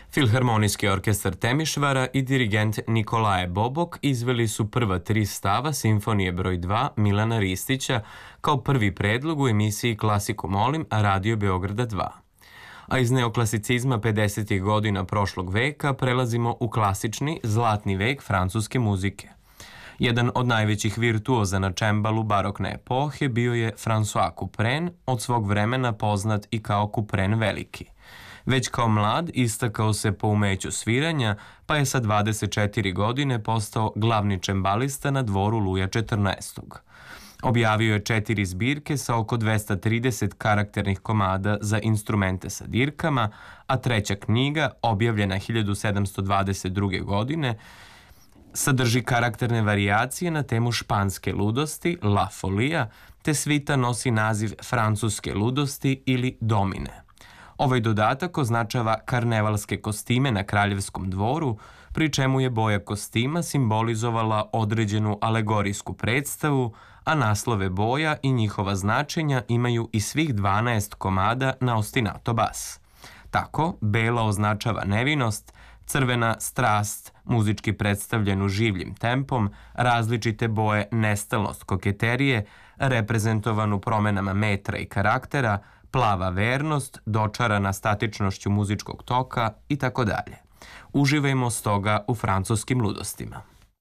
Filharmonijski orkestar Temišvara i dirigent Nikolaje Bobok izveli su prva 3 stava Simfonije broj 2 Milana Ristića kao prvi predlog u emisiji Klasiku molim, a Radio Beograda 2. A iz neoklasicizma 50. godina prošlog veka prelazimo u klasični zlatni vek francuske muzike. Jedan od najvećih virtuoza na čembalu barokne epohe bio je François Couperin, od svog vremena poznat i kao Couperin Veliki. Već kao mlad istakao se po umeću sviranja, pa je sa 24 godine postao glavni čembalista na dvoru Luja XIV. Objavio je 4 zbirke sa oko 230 karakternih komada za instrumente sa dirkama, a treća knjiga, objavljena 1722. godine, sadrži karakterne varijacije na temu španske ludosti, La Folia, te svita nosi naziv francuske ludosti ili Domine. Ovaj dodatak označava karnevalske kostime na kraljevskom dvoru, pri čemu je boja kostima simbolizovala određenu alegorijsku predstavu, a naslove boja i njihova značenja imaju i svih 12 komada na ostinato bas. Tako, bela označava nevinost, crvena strast, muzički predstavljenu življim tempom, različite boje nestalnost koketerije, reprezentovanu promenama metra i karaktera, plava vernost, dočarana statičnošću muzičkog toka itd. Uživajmo stoga u francuskim ludostima.